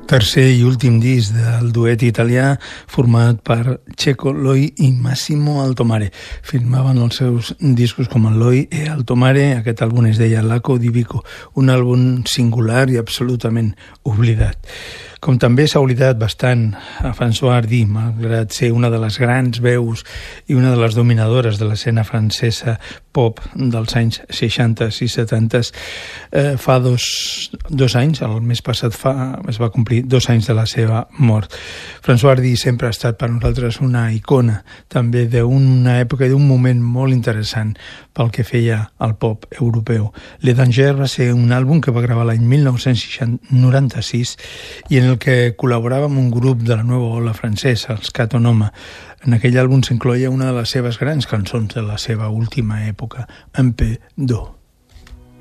Tercer i últim disc del duet italià format per Cecco Loi i Massimo Altomare. Firmaven els seus discos com el Loi e Altomare. Aquest àlbum es deia Laco di Vico, un àlbum singular i absolutament oblidat. Com també s'ha oblidat bastant a François Hardy, malgrat ser una de les grans veus i una de les dominadores de l'escena francesa pop dels anys 60 i 70. Fa dos anys, el mes passat es va complir 2 anys de la seva mort. François Hardy sempre ha estat per nosaltres una icona, també d'una època i d'un moment molt interessant pel que feia al pop europeu. Le Danger va ser un àlbum que va gravar l'any 1996 i en el que col·laborava amb un grup de la nova ola francesa, els Catonoma. En aquell àlbum s'incloïa una de les seves grans cançons de la seva última època, Un peu d'eau.